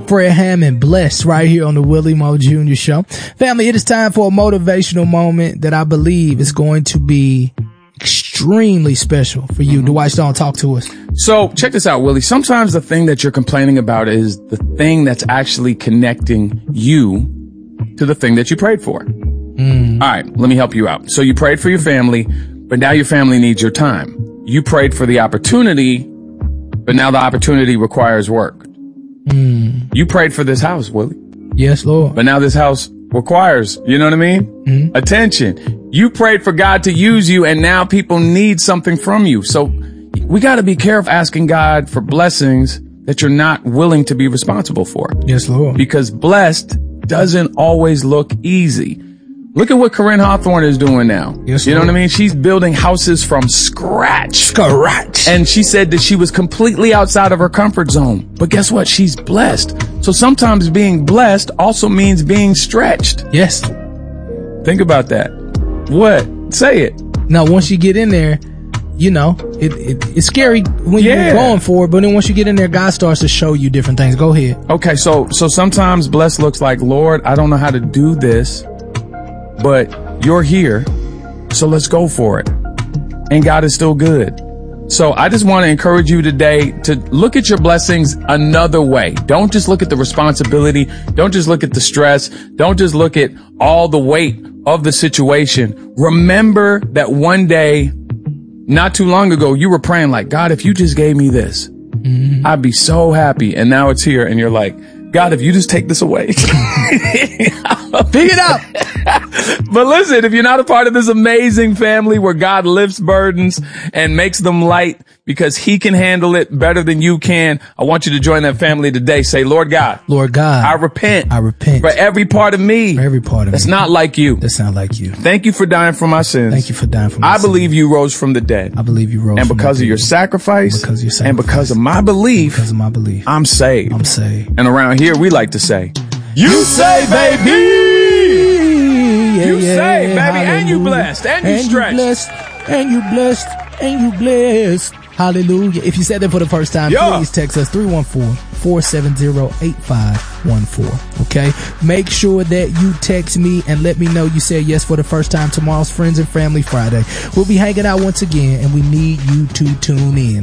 Fred Hammond, Blessed, right here on the Willie Moore Jr. Show. Family, it is time for a motivational moment that I believe is going to be extremely special for you. Dwight Stone, talk to us. So check this out, Willie. Sometimes the thing that you're complaining about is the thing that's actually connecting you to the thing that you prayed for. All right, let me help you out. So you prayed for your family, but now your family needs your time. You prayed for the opportunity, but now the opportunity requires work. You prayed for this house, Willie. Yes, Lord. But now this house requires, you know what I mean? Attention. You prayed for God to use you, and now people need something from you. So we got to be careful asking God for blessings that you're not willing to be responsible for. Yes, Lord. Because blessed doesn't always look easy. Look at what Corinne Hawthorne is doing now. Yes, you know Lord. what I mean? She's building houses from scratch. Scratch. And she said that she was completely outside of her comfort zone. But guess what? She's blessed. So sometimes being blessed also means being stretched. Yes. Think about that. What? Say it. Now, once you get in there, you know, it's scary when you're going for it, but then once you get in there, God starts to show you different things. Go ahead. Okay, so sometimes blessed looks like, Lord, I don't know how to do this, but you're here, so let's go for it. And God is still good. So I just want to encourage you today to look at your blessings another way. Don't just look at the responsibility. Don't just look at the stress. Don't just look at all the weight of the situation. Remember that one day, not too long ago, you were praying like, God, if you just gave me this, I'd be so happy. And now it's here and you're like, God, if you just take this away. Pick it up. But listen, if you're not a part of this amazing family where God lifts burdens and makes them light because he can handle it better than you can, I want you to join that family today. Say, Lord God. Lord God. I repent. I repent. For every part of me. For every part of that's me. not like you. That's not like you. Thank you for dying for my sins. Thank you for dying for my sins. I believe you rose from the dead. I believe you rose and from because the of your dead. sacrifice. Because of your sacrifice. And because of my belief. Because of my belief. I'm saved. I'm saved. And around here, we like to say, you saved, baby! You saved, baby, Hallelujah. and you blessed, and you stretched. And you blessed, and you blessed. Hallelujah. If you said that for the first time, please text us 314-470-8514. Okay? Make sure that you text me and let me know you said yes for the first time. Tomorrow's Friends and Family Friday. We'll be hanging out once again, and we need you to tune in.